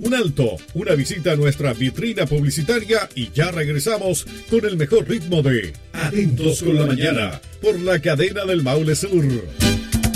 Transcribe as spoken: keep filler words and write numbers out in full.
Un alto, una visita a nuestra vitrina publicitaria y ya regresamos con el mejor ritmo de Atentos con la Mañana por la cadena del Maule Sur.